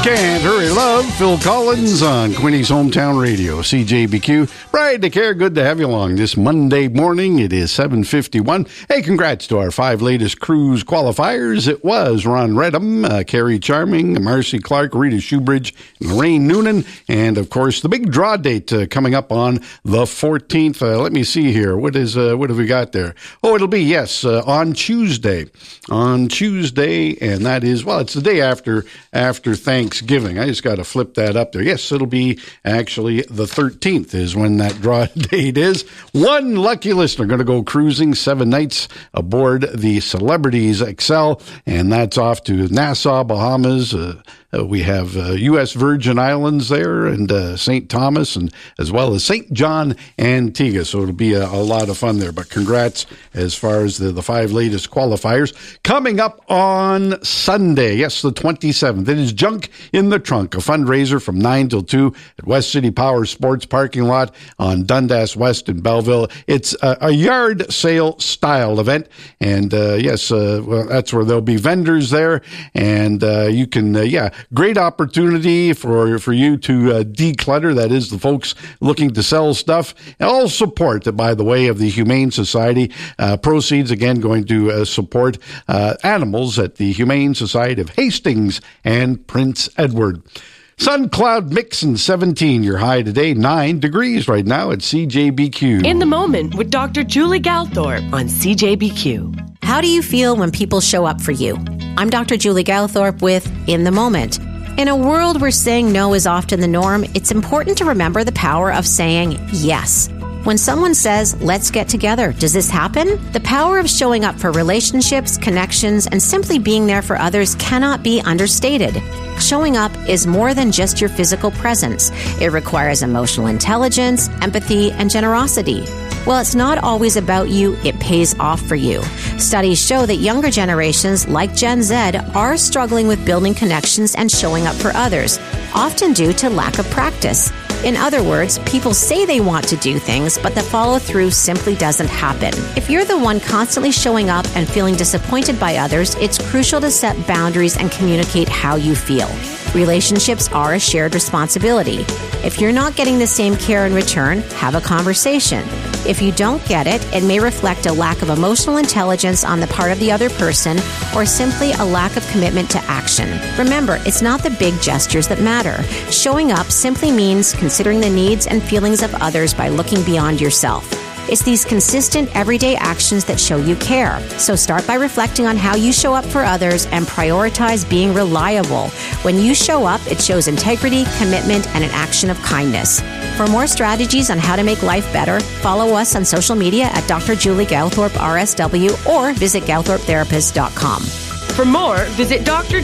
Can't Hurry Love, Phil Collins on Quinny's Hometown Radio, CJBQ. Pride to Care, good to have you along this Monday morning. It is 7:51. Hey, congrats to our 5 latest cruise qualifiers. It was Ron Redham, Carrie Charming, Marcy Clark, Rita Shoebridge, and Lorraine Noonan. And, of course, the big draw date coming up on the 14th. Let me see here. What have we got there? Oh, it'll be, yes, on Tuesday. On Tuesday, and that is, well, it's the day after Thanksgiving. I just got to flip that up there. Yes, it'll be actually the 13th is when that draw date is. One lucky listener going to go cruising 7 nights aboard the Celebrities Excel, and that's off to Nassau, Bahamas. We have U.S. Virgin Islands there and St. Thomas and as well as St. John, Antigua. So it'll be a lot of fun there. But congrats as far as the 5 latest qualifiers. Coming up on Sunday, yes, the 27th, it is Junk in the Trunk, a fundraiser from 9 till 2 at West City Power Sports parking lot on Dundas West in Belleville. It's a yard sale style event. And yes, well, that's where there'll be vendors there. And you can, great opportunity for you to declutter. That is, the folks looking to sell stuff. And all support, by the way, of the Humane Society. Proceeds, again, going to support animals at the Humane Society of Hastings and Prince Edward. Sun cloud mix and 17. Your high today, 9 degrees right now at CJBQ. In the Moment with Dr. Julie Galthorpe on CJBQ. How do you feel when people show up for you? I'm Dr. Julie Galthorpe with In the Moment. In a world where saying no is often the norm, it's important to remember the power of saying yes. When someone says, let's get together, does this happen? The power of showing up for relationships, connections, and simply being there for others cannot be understated. Showing up is more than just your physical presence. It requires emotional intelligence, empathy, and generosity. While it's not always about you, it pays off for you. Studies show that younger generations, like Gen Z, are struggling with building connections and showing up for others, often due to lack of practice. In other words, people say they want to do things, but the follow-through simply doesn't happen. If you're the one constantly showing up and feeling disappointed by others, it's crucial to set boundaries and communicate how you feel. Relationships are a shared responsibility. If you're not getting the same care in return, have a conversation. If you don't get it, it may reflect a lack of emotional intelligence on the part of the other person or simply a lack of commitment to action. Remember, it's not the big gestures that matter. Showing up simply means considering the needs and feelings of others by looking beyond yourself. It's these consistent, everyday actions that show you care. So start by reflecting on how you show up for others and prioritize being reliable. When you show up, it shows integrity, commitment, and an action of kindness. For more strategies on how to make life better, follow us on social media at Dr. Julie Galthorpe RSW or visit GalthorpeTherapist.com. For more, visit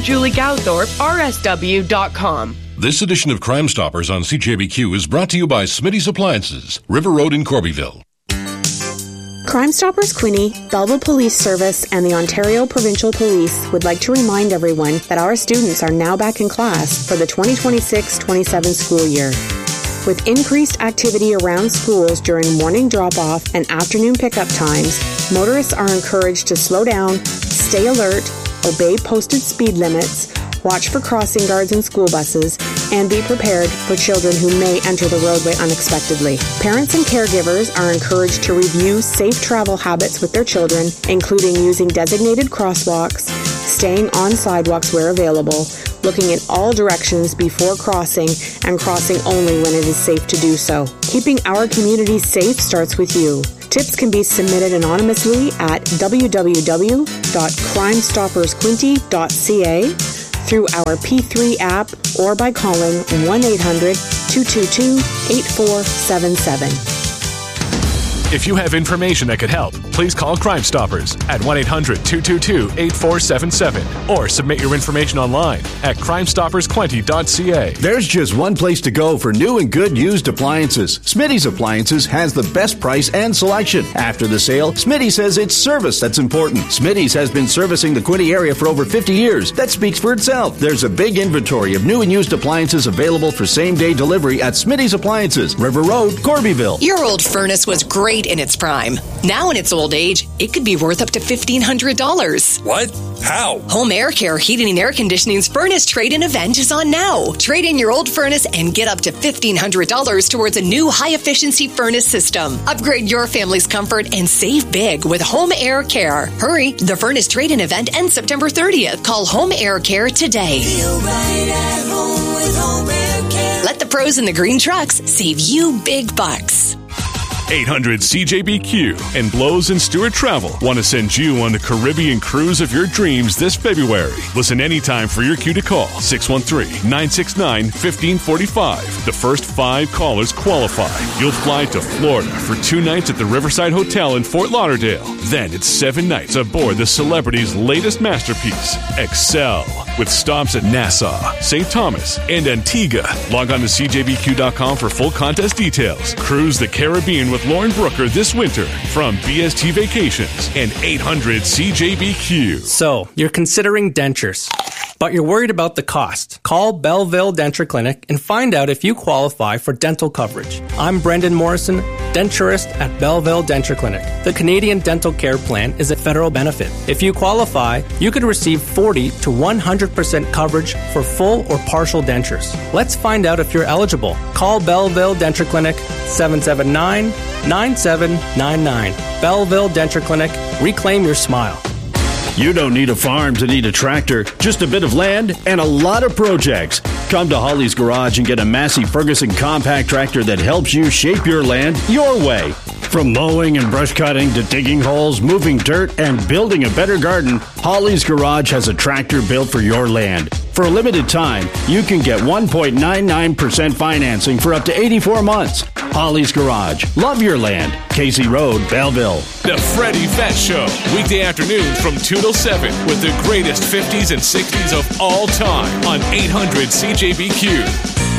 drjuliegalthorpersw.com. This edition of Crime Stoppers on CJBQ is brought to you by Smitty's Appliances, River Road in Corbyville. Crime Stoppers Quinte, Belleville Police Service, and the Ontario Provincial Police would like to remind everyone that our students are now back in class for the 2026-27 school year. With increased activity around schools during morning drop-off and afternoon pickup times, motorists are encouraged to slow down, stay alert, obey posted speed limits, watch for crossing guards and school buses, and be prepared for children who may enter the roadway unexpectedly. Parents and caregivers are encouraged to review safe travel habits with their children, including using designated crosswalks, staying on sidewalks where available, looking in all directions before crossing, and crossing only when it is safe to do so. Keeping our community safe starts with you. Tips can be submitted anonymously at www.crimestoppersquinte.ca, through our P3 app, or by calling 1-800-222-8477. If you have information that could help, please call Crime Stoppers at 1-800-222-8477 or submit your information online at crimestoppersquinte.ca. There's just one place to go for new and good used appliances. Smitty's Appliances has the best price and selection. After the sale, Smitty says it's service that's important. Smitty's has been servicing the Quinte area for over 50 years. That speaks for itself. There's a big inventory of new and used appliances available for same-day delivery at Smitty's Appliances, River Road, Corbyville. Your old furnace was great right in its prime. Now in its old age, it could be worth up to $1,500. What? How? Home Air Care Heating and Air Conditioning's furnace trade-in event is on now. Trade in your old furnace and get up to $1,500 towards a new high-efficiency furnace system. Upgrade your family's comfort and save big with Home Air Care. Hurry, the furnace trade-in event ends September 30th. Call Home Air Care today. Feel right at home with Home Air Care. Let the pros in the green trucks save you big bucks. 800 CJBQ and Blows and Stewart Travel want to send you on the Caribbean cruise of your dreams this February. Listen anytime for your cue to call 613-969-1545. The first 5 callers qualify. You'll fly to Florida for 2 nights at the Riverside Hotel in Fort Lauderdale. Then it's 7 nights aboard the celebrity's latest masterpiece, Excel, with stops at Nassau, St. Thomas, and Antigua. Log on to CJBQ.com for full contest details. Cruise the Caribbean with Lauren Brooker this winter from BST Vacations and 800 CJBQ. So, you're considering dentures, but you're worried about the cost. Call Belleville Denture Clinic and find out if you qualify for dental coverage. I'm Brendan Morrison, denturist at Belleville Denture Clinic. The Canadian Dental Care Plan is a federal benefit. If you qualify, you could receive 40 to 100% coverage for full or partial dentures. Let's find out if you're eligible. Call Belleville Denture Clinic 779-9799. Belleville Denture Clinic. Reclaim your smile. You don't need a farm to need a tractor, just a bit of land and a lot of projects. Come to Holly's Garage and get a Massey Ferguson compact tractor that helps you shape your land your way. From mowing and brush cutting to digging holes, moving dirt, and building a better garden, Holly's Garage has a tractor built for your land. For a limited time, you can get 1.99% financing for up to 84 months. Holly's Garage. Love your land. Casey Road, Belleville. The Freddie Fest Show. Weekday afternoons from 2 till 7 with the greatest 50s and 60s of all time on 800 CJBQ.